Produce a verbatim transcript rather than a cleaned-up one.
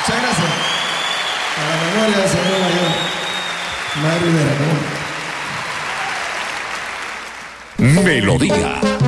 Muchas gracias. A la memoria del señor mayor. Mario Rivera, ¿cómo? Melodía.